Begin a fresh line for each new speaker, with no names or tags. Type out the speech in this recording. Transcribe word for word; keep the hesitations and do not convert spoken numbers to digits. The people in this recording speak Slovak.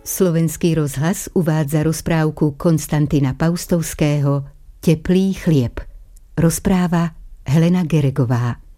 Slovenský rozhlas uvádza rozprávku Konstantina Paustovského Teplý chlieb. Rozpráva Helena Geregová.